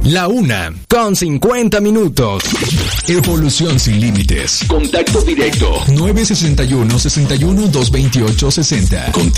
La 1:50. Evolución sin límites. Contacto directo. 961-61-228-60.